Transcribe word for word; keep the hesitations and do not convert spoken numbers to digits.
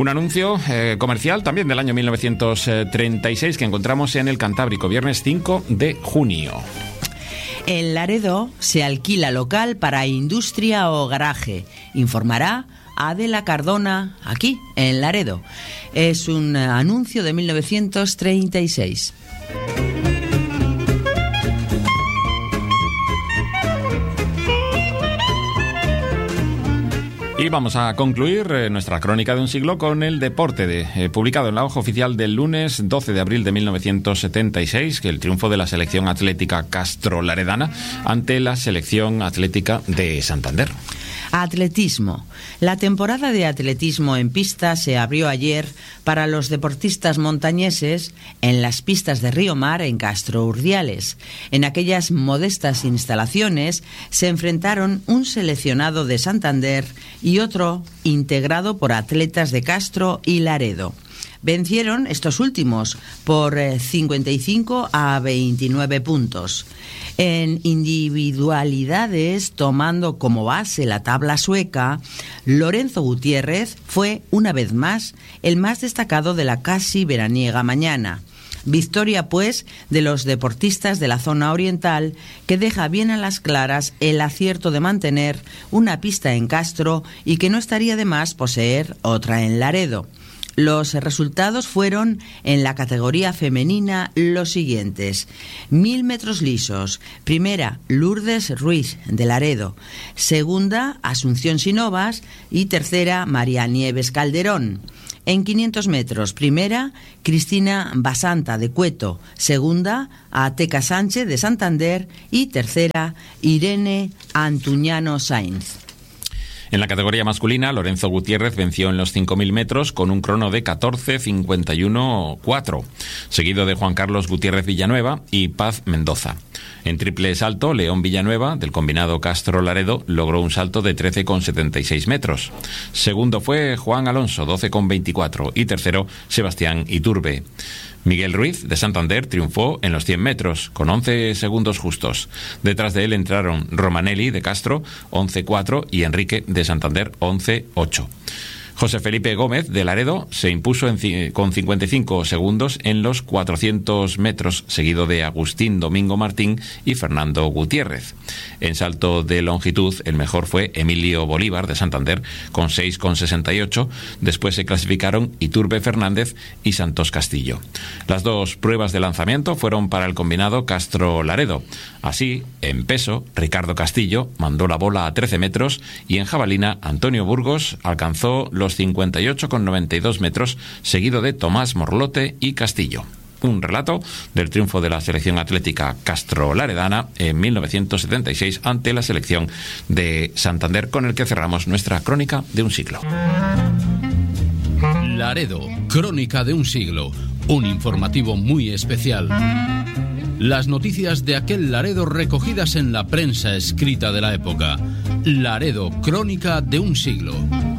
Un anuncio eh, comercial también del año mil novecientos treinta y seis que encontramos en el Cantábrico, viernes cinco de junio. En Laredo se alquila local para industria o garaje. Informará Adela Cardona, aquí, en Laredo. Es un anuncio de mil novecientos treinta y seis. Y vamos a concluir eh, nuestra crónica de un siglo con el deporte, de, eh, publicado en la hoja oficial del lunes doce de abril de mil novecientos setenta y seis, que el triunfo de la selección atlética castro-laredana ante la selección atlética de Santander. Atletismo. La temporada de atletismo en pista se abrió ayer para los deportistas montañeses en las pistas de Río Mar en Castro Urdiales. En aquellas modestas instalaciones se enfrentaron un seleccionado de Santander y otro integrado por atletas de Castro y Laredo. Vencieron estos últimos por cincuenta y cinco a veintinueve puntos. En individualidades, tomando como base la tabla sueca, Lorenzo Gutiérrez fue, una vez más, el más destacado de la casi veraniega mañana. Victoria, pues, de los deportistas de la zona oriental, que deja bien a las claras el acierto de mantener una pista en Castro y que no estaría de más poseer otra en Laredo. Los resultados fueron en la categoría femenina los siguientes: mil metros lisos, primera Lourdes Ruiz de Laredo, segunda Asunción Sinovas y tercera María Nieves Calderón. En quinientos metros, primera Cristina Basanta de Cueto, segunda Ateca Sánchez de Santander y tercera Irene Antuñano Sainz. En la categoría masculina, Lorenzo Gutiérrez venció en los cinco mil metros con un crono de catorce cincuenta y uno cuatro, seguido de Juan Carlos Gutiérrez Villanueva y Paz Mendoza. En triple salto, León Villanueva, del combinado Castro-Laredo, logró un salto de trece con setenta y seis metros. Segundo fue Juan Alonso, doce con veinticuatro, y tercero, Sebastián Iturbe. Miguel Ruiz, de Santander, triunfó en los cien metros, con once segundos justos. Detrás de él entraron Romanelli, de Castro, once cuatro, y Enrique, de Santander, once ocho. José Felipe Gómez, de Laredo, se impuso en, con cincuenta y cinco segundos en los cuatrocientos metros, seguido de Agustín Domingo Martín y Fernando Gutiérrez. En salto de longitud, el mejor fue Emilio Bolívar, de Santander, con seis con sesenta y ocho. Después se clasificaron Iturbe Fernández y Santos Castillo. Las dos pruebas de lanzamiento fueron para el combinado Castro-Laredo. Así, en peso, Ricardo Castillo mandó la bola a trece metros y en jabalina, Antonio Burgos alcanzó los cincuenta y ocho con noventa y dos metros, seguido de Tomás Morlote y Castillo. Un relato del triunfo de la selección atlética castro-laredana en mil novecientos setenta y seis ante la selección de Santander, con el que cerramos nuestra crónica de un siglo. Laredo, crónica de un siglo, un informativo muy especial. Las noticias de aquel Laredo recogidas en la prensa escrita de la época. Laredo, crónica de un siglo.